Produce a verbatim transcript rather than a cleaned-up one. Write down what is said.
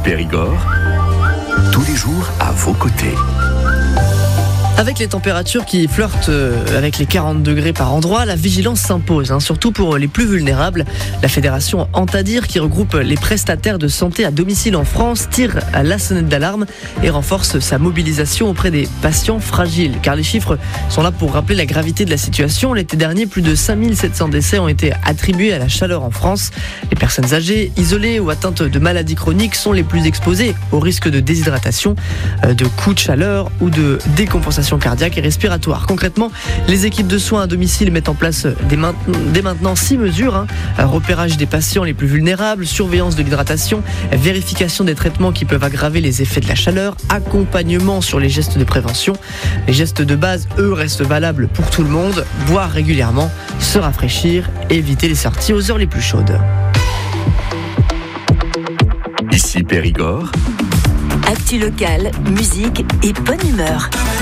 Périgord, tous les jours à vos côtés. Avec les températures qui flirtent avec les quarante degrés par endroit, la vigilance s'impose, hein, surtout pour les plus vulnérables. La fédération Antadir, qui regroupe les prestataires de santé à domicile en France, tire à la sonnette d'alarme et renforce sa mobilisation auprès des patients fragiles. Car les chiffres sont là pour rappeler la gravité de la situation. L'été dernier, plus de cinq mille sept cents décès ont été attribués à la chaleur en France. Les personnes âgées, isolées ou atteintes de maladies chroniques sont les plus exposées au risque de déshydratation, de coups de chaleur ou de décompensation cardiaque et respiratoire. Concrètement, les équipes de soins à domicile mettent en place dès, main, dès maintenant six mesures. Hein. Repérage des patients les plus vulnérables, surveillance de l'hydratation, vérification des traitements qui peuvent aggraver les effets de la chaleur, accompagnement sur les gestes de prévention. Les gestes de base, eux, restent valables pour tout le monde. Boire régulièrement, se rafraîchir, éviter les sorties aux heures les plus chaudes. Ici Périgord. Actu locale, musique et bonne humeur.